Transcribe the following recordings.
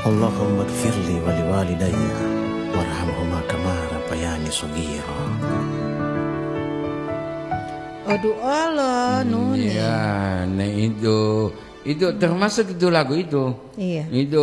Allahumma gfirli wali walidayya warhamhuma kama rabbayani shaghira. Aduh Allah, Nuni. Ya, nah itu termasuk itu lagu itu. Iya. Itu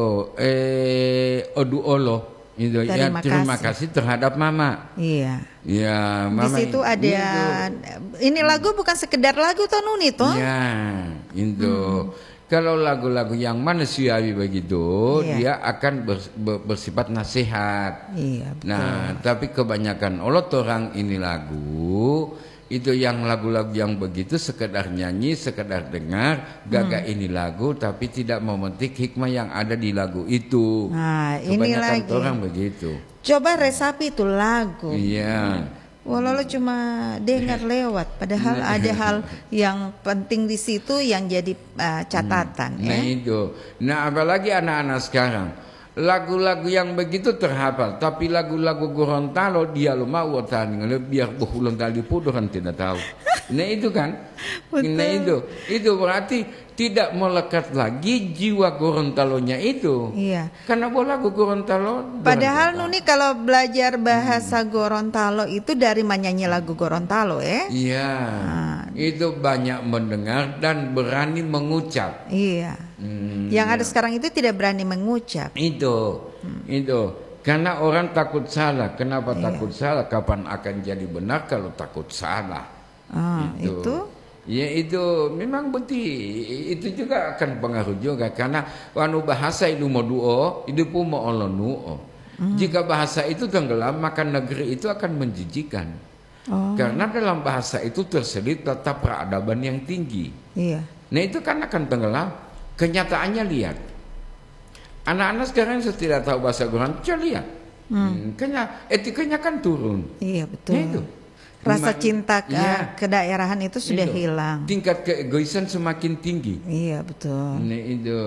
Odu Olo. Itu ya terima kasih terhadap mama. Iya. Ya, Di mama. situ ada ini lagu bukan sekedar lagu toh Nuni toh. Ya, itu. Kalau lagu-lagu yang manusiawi begitu, dia akan bersifat nasihat. Iya, betul. Nah, tapi kebanyakan olot orang ini lagu itu yang lagu-lagu yang begitu sekedar nyanyi, sekedar dengar, gagak ini lagu tapi tidak memetik hikmah yang ada di lagu itu. Nah, ini kebanyakan lagi. orang begitu. Coba resapi itu lagu. Iya. Walau cuma dengar lewat, padahal ada hal yang penting di situ yang jadi catatan. Nah itu, nah apalagi anak-anak sekarang, lagu-lagu yang begitu terhafal, tapi lagu-lagu Gorontalo dia lupa watan, biar berulang kali pun orang tidak tahu. Nah itu kan, nah itu berarti tidak melekat lagi jiwa Gorontalonya itu. Iya. Karena lagu Gorontalo. Padahal Nuni kalau belajar bahasa Gorontalo itu dari menyanyi lagu Gorontalo ya. Iya. Itu banyak mendengar dan berani mengucap. Iya. Yang ada sekarang itu tidak berani mengucap. Itu. Karena orang takut salah. Kenapa takut salah? Kapan akan jadi benar kalau takut salah? Itu. Ya itu memang betul. Itu juga akan pengaruh juga karena bahasa itu mau duo, itu pun mau olonuo. Jika bahasa itu tenggelam, maka negeri itu akan menjijikan. Karena dalam bahasa itu terselip tata peradaban yang tinggi. Iya. Nah itu kan akan tenggelam. Kenyataannya lihat. Anak-anak sekarang tidak tahu bahasa Gorontalo, coba lihat. Etikanya kan turun. Iya betul. Nah, itu. Rasa cinta kedaerahan itu sudah hilang. Tingkat keegoisan semakin tinggi. Iya betul. Nah, itu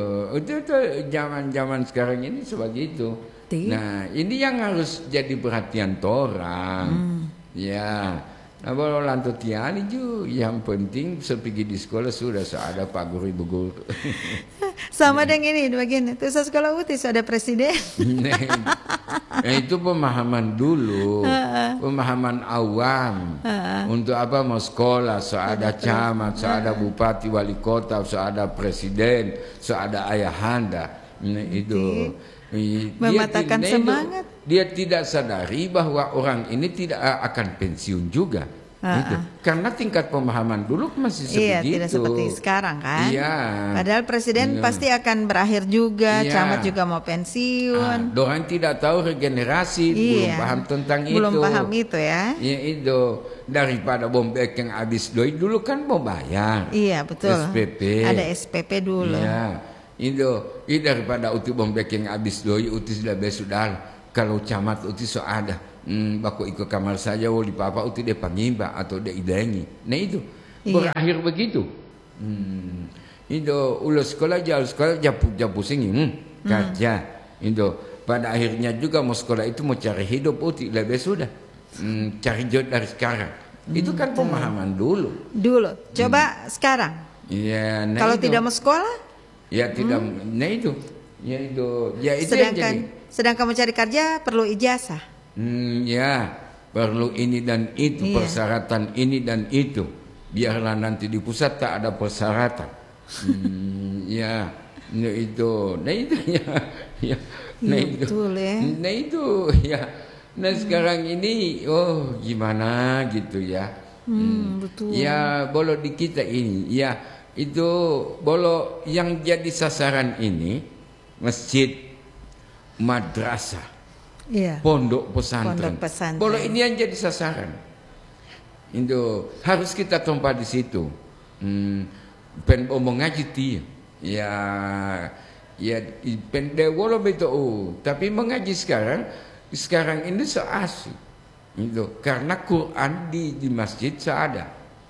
zaman sekarang ini sebagai itu. Nah ini yang harus jadi perhatian orang. Ya. Nah kalau lantu tiani juga yang penting sepigi di sekolah sudah ada pak guru ibu guru. Sama dengan ini bagian itu sekolah utis ada presiden. Nah, itu pemahaman dulu, pemahaman awam. Untuk apa mau sekolah, ada camat, ada bupati, wali kota, ada presiden, ada ayahanda. Nah, itu mematahkan semangat. Dia tidak sadari bahwa orang ini tidak akan pensiun juga. Gitu. Karena tingkat pemahaman dulu masih seperti itu. Iya, tidak seperti sekarang kan. Iya. Padahal presiden pasti akan berakhir juga, camat juga mau pensiun. Orang tidak tahu regenerasi, belum paham tentang itu. Belum paham itu ya. Iya itu. Daripada bombek yang habis doi dulu kan mau bayar. Iya betul. SPP. Ada SPP dulu. Iya. Itu daripada uti bombek yang habis doi uti sudah kalau camat uti ada. Baku ikut kamar saja wali papa uti dia pangimba atau dia idangi. Nah itu berakhir begitu. Itu ulus sekolah japu singin kerja. Itu pada akhirnya juga mau sekolah itu mau cari hidup uti lebih sudah cari jodoh dari sekarang. Itu kan pemahaman dulu. Coba sekarang. Iya. Nah kalau tidak mau sekolah? Ya tidak. Nah itu. Ya itu. Ya itu sedangkan mencari kerja perlu ijazah. Ya perlu ini dan itu persyaratan ini dan itu. Biarlah nanti di pusat tak ada persyaratan. Ya, nah itu ya. Nah itu. Betul ya. Nah itu ya. Nah sekarang ini gimana gitu ya. Betul. Ya bolo di kita ini ya itu bolo yang jadi sasaran ini masjid, madrasah. Pondok pesantren. Bolo ini yang jadi sasaran. Itu harus kita tempat di situ. Pen mengaji dia. Ya pen dewolo beto. Tapi mengaji sekarang ini so asik. Itu karena Quran di masjid seada.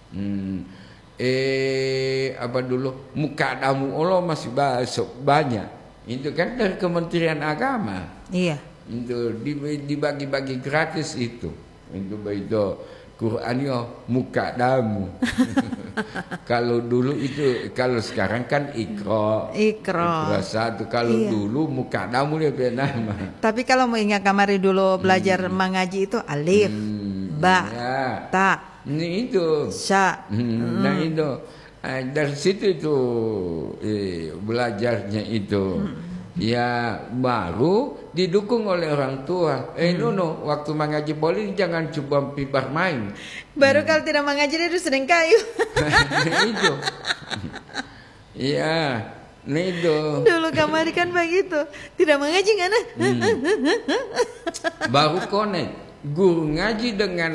Apa dulu muka damu Allah masih banyak. Itu kan dari Kementerian Agama. Iya. Itu dibagi-bagi gratis itu Quran yo muka damu. Kalau dulu itu, kalau sekarang kan ikro satu. Kalau dulu mukadamu dia punya nama. Tapi kalau mau ingat kamari dulu belajar mengaji itu alif, ba, Ya. ta, Ini itu. sya. Nah itu dari situ itu belajarnya itu. Ya baru didukung oleh orang tua. Nono, waktu mengaji boleh jangan coba pibar main. Baru kalau tidak mengaji dia udah sering kayu. Itu. Iya, itu. Dulu kamari kan begitu. Tidak mengaji kan? Baru connect. Guru ngaji dengan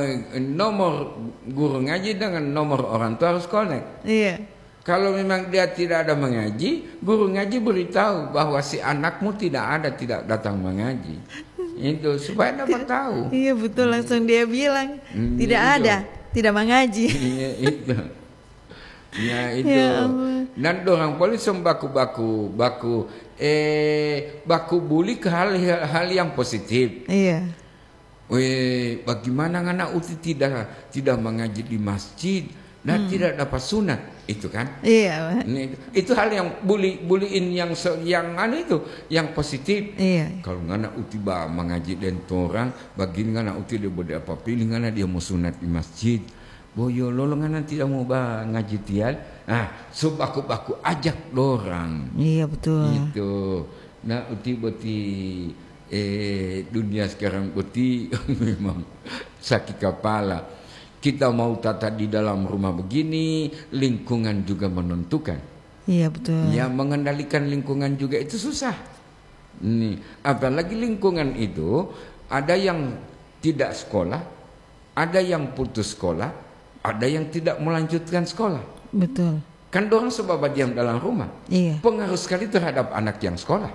nomor orang tua harus connect. Iya. Kalau memang dia tidak ada mengaji, guru ngaji beritahu bahwa si anakmu tidak datang mengaji. Itu supaya dapat tahu. Iya betul, langsung dia bilang tidak itu. ada, tidak mengaji. Iya itu. Ya itu. Ya Allah. Dan orang polis baku bully ke hal yang positif. Iya. Bagaimana anak uti tidak mengaji di masjid dan tidak dapat sunat, itu kan? Iya. Itu hal yang buliin yang itu yang positif. Iya. Kalau anak uti mengaji dan orang, bagi anak uti dia boleh apa pilih anak dia mau sunat di masjid. Boyo lolongan tidak mau ngaji tial. So baku ajak dorang. Iya betul. Itu. Nah uti dunia sekarang uti memang sakit kepala. Kita mau tata di dalam rumah begini, lingkungan juga menentukan. Iya betul. Ya mengendalikan lingkungan juga itu susah. Nih, apalagi lingkungan itu ada yang tidak sekolah, ada yang putus sekolah, ada yang tidak melanjutkan sekolah. Betul. Kan dorang sebab diam dalam rumah. Iya. Pengaruh sekali terhadap anak yang sekolah.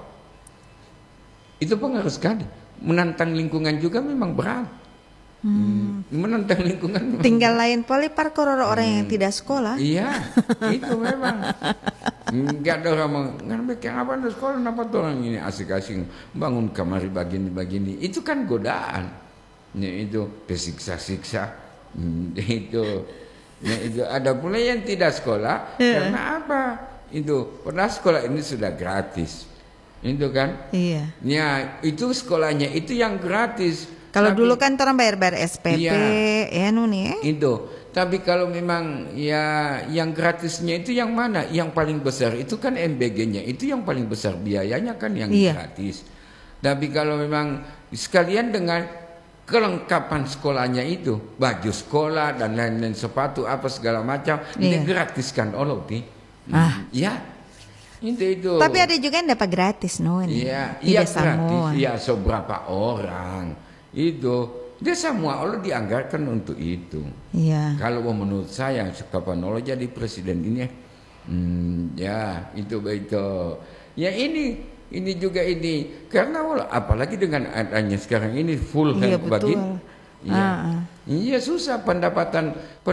Itu pengaruh sekali. Menantang lingkungan juga memang berat. Menantang lingkungan. Tinggal lain poli parkor orang yang tidak sekolah. Iya, itu memang. Enggak ada orang nggak apa ada sekolah, kenapa tuh orang ini asik-asik bangun kamar begini. Itu kan godaan. Ya, itu pesiksa-siksa. Itu. Ya, itu ada pula yang tidak sekolah karena apa? Itu pernah sekolah ini sudah gratis. Itu kan? Iya. Ya, itu sekolahnya itu yang gratis. Kalau dulu kan orang bayar SPP, iya, nih. Itu. Tapi kalau memang ya yang gratisnya itu yang mana? Yang paling besar itu kan MBG-nya. Itu yang paling besar biayanya kan yang gratis. Tapi kalau memang sekalian dengan kelengkapan sekolahnya itu, baju sekolah dan lain-lain, sepatu apa segala macam, digratiskan oleh ya. Itu. Tapi ada juga yang dapat gratis, Iya, gratis. Iya, seberapa orang. Itu dia semua Allah dianggarkan untuk itu. Iya. Kalau menurut saya kapan Allah jadi presiden ini ya itu. Ya ini juga ini karena Allah, apalagi dengan adanya sekarang ini full health begini. Iya susah pendapatan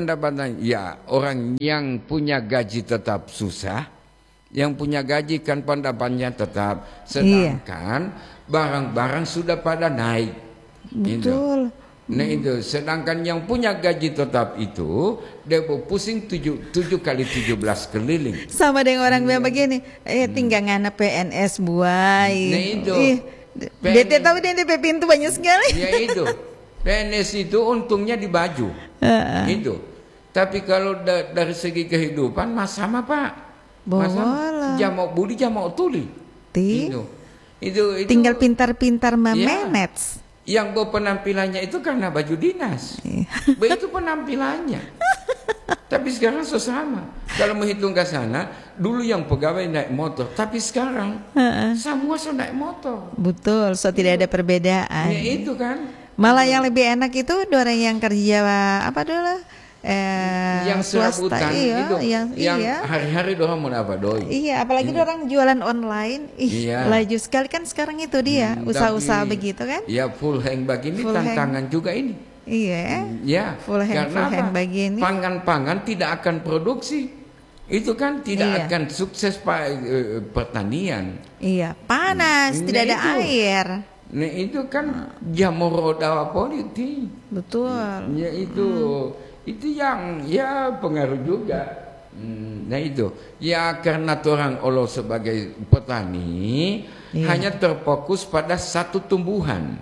ya orang yang punya gaji tetap susah. Yang punya gaji kan pendapatannya tetap, sedangkan barang-barang sudah pada naik. Betul. Nah itu, sedangkan yang punya gaji tetap itu dia pusing 7 kali 17 keliling. Sama dengan orang bilang begini, tinggal ngana PNS buai. Nah itu. Dia tahu dia di pintu banyak sekali. Ya itu. PNS itu untungnya di baju. Itu. Tapi kalau dari segi kehidupan sama Pak. Masa jamak budi jamak tuli. Itu tinggal pintar-pintar memanage. Yang penampilannya itu karena baju dinas. Begitu penampilannya. Tapi sekarang sesama. Kalau menghitung ke sana, dulu yang pegawai naik motor, tapi sekarang semua sudah naik motor. Betul, tidak ada perbedaan. Ya itu kan. Malah yang lebih enak itu orang yang kerja apa dulu? Yang swasta itu, yang hari-hari doang mau apa doi. Iya, apalagi orang jualan online. Laju sekali kan sekarang itu dia usaha-usaha begitu kan? Ya full hang begini tantangan juga ini. Iya. Ya. Full hang begini. Pangan tidak akan produksi. Itu kan tidak akan sukses pertanian. Iya, panas, tidak ada air. Nah itu kan jamur roda politik. Betul. Ya itu. itu yang ya pengaruh juga. Nah itu ya karena orang Allah sebagai petani hanya terfokus pada satu tumbuhan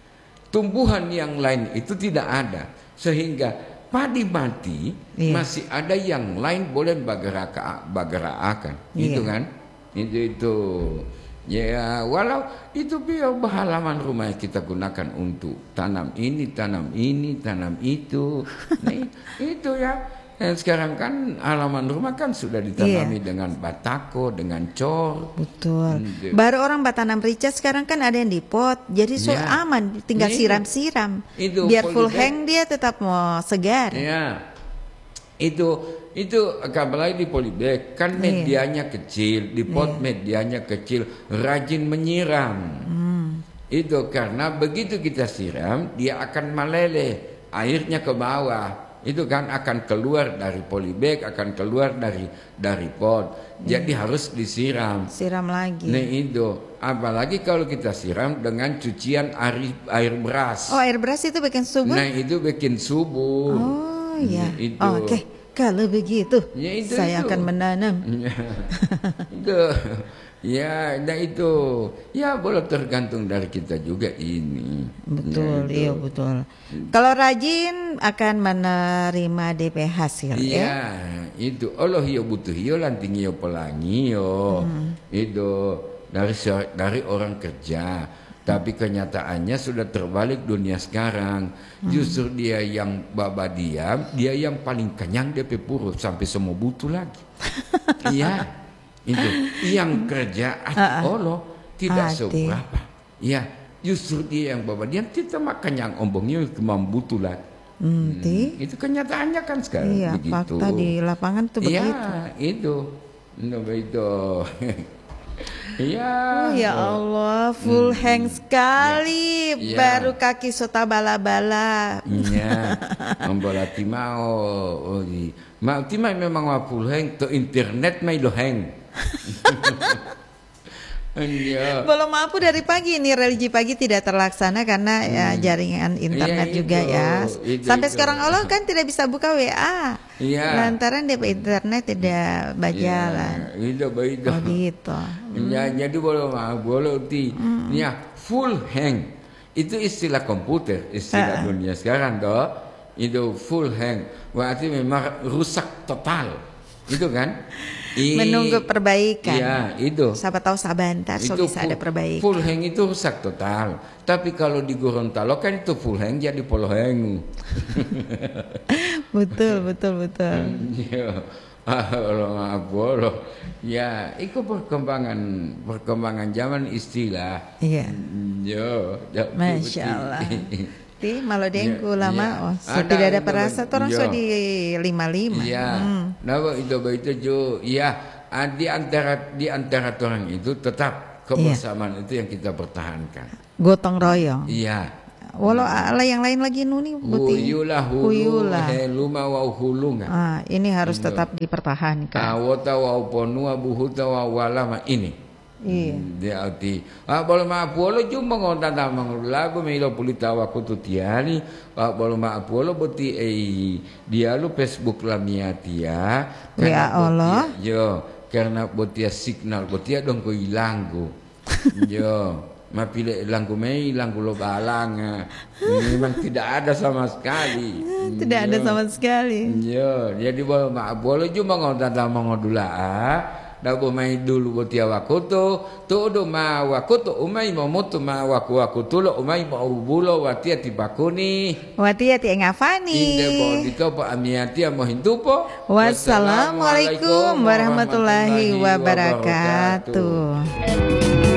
yang lain itu tidak ada, sehingga padi mati masih ada yang lain boleh bergerak-akan gitu kan, itu ya walau itu biar halaman rumah kita gunakan untuk tanam ini tanam itu. Nah, itu ya. Dan sekarang kan halaman rumah kan sudah ditanami dengan batako, dengan cor. Betul. Baru orang tanam rica sekarang kan ada yang di pot, jadi aman, tinggal siram-siram. Biar full hang dia tetap mau segar. Ya, itu apalagi di polybag kan medianya kecil, di pot medianya kecil, rajin menyiram. Itu karena begitu kita siram dia akan meleleh, airnya ke bawah. Itu kan akan keluar dari polybag, akan keluar dari pot. Jadi harus disiram. Siram lagi. Nah itu, apalagi kalau kita siram dengan cucian air beras. Oh, air beras itu bikin subur? Nah itu bikin subur. Oh iya. Oke. Kalau begitu, saya akan menanam. Itu. Ya, nah itu ya boleh tergantung dari kita juga ini. Betul, iya betul. Kalau rajin akan menerima DP hasil. Iya, itu Allah yo butuh yo lanting yo pelangi yo. Itu dari orang kerja. Tapi kenyataannya sudah terbalik dunia sekarang. Justru dia yang baba diam, dia yang paling kenyang DP purus sampai semua butuh lagi. Iya. Itu yang kerja Allah tidak seberapa. Ya, justru dia yang bawa dia makan yang ombongnya membutuh lagi. Itu kenyataannya kan sekarang begitu. Fakta di lapangan tuh begitu. Iya, itu. Ya Allah, full hang sekali. Baru kaki sota bala-bala. Iya. Membola timau. Mau timai memang full hang to internet mai do hang. Belum mampu dari pagi ini religi pagi tidak terlaksana karena jaringan internet juga sampai sekarang Allah kan tidak bisa buka WA lantaran DP internet tidak berjalan. Gitu. Jadi boleh full hang itu istilah komputer, istilah dunia sekarang toh. Itu full hang berarti memang rusak total, itu kan. Menunggu perbaikan. Iya, itu. Siapa tahu sabantar so bisa ada perbaikan. Full hang itu rusak total. Tapi kalau di Gorontalo kan itu full hang jadi polo hang. betul. Iya. Ya, itu perkembangan zaman istilah. Iya. Masya Allah. Malah dengku lama, tidak ada perasa, orang so di 55. Iya, nah itu di antara orang itu tetap kebersamaan itu yang kita pertahankan. Gotong royong. Iya. Walau yang lain lagi nuni huyulah heluma wa hulunga. Ini harus tetap dipertahankan. Awata wa ponua buhuta wa walama ini. Dia arti boleh maapuolo cuma ngontan tamang lagu milo pulita wa kututiani boleh maapuolo boti dia lu Facebook lamiatia ya Allah karena botia signal botia dong ko ilangku mapile ilangku mei ilangku lo balang memang tidak ada sama sekali. Tidak ada sama sekali. Jadi boleh maapuolo cuma ngontan tamang odula Dago mai dulu botia wakoto todo ma wakoto umai momoto ma waku lo umai mau bulo watia tibakuni watia ti ngafani inde bodito pa amiatia mohintupo. Wassalamualaikum warahmatullahi wabarakatuh.